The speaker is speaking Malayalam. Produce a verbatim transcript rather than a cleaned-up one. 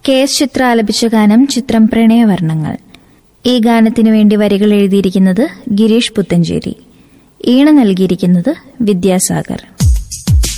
കെ എസ് ചിത്ര ആലപിച്ച ഗാനം ചിത്രം പ്രണയവർണ്ണങ്ങൾ. ഈ ഗാനത്തിനു വേണ്ടി വരികൾ എഴുതിയിരിക്കുന്നത് ഗിരീഷ് പുത്തഞ്ചേരി, ഈണം നൽകിയിരിക്കുന്നത് വിദ്യാസാഗർ.